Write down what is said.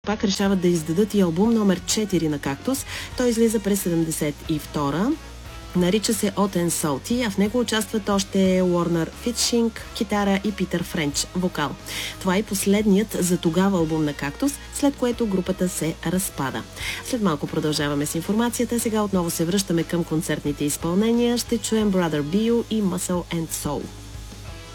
пак решават да издадат и албум номер 4 на Кактус. Той излиза през 72-а. Нарича се Hot and Salty, а в него участват още Уорнер Фитшинг, китара и Питър Френч, вокал. Това е последният за тогава албум на Кактус, след което групата се разпада. След малко продължаваме с информацията, сега отново се връщаме към концертните изпълнения. Ще чуем Brother Bill и Muscle and Soul.